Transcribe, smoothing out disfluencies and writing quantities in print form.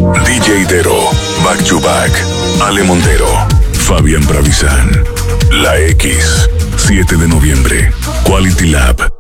DJ Dero, Back to Back, Ale Montero, Fabián Bravizán, La X, 7 de noviembre, Quality Lab.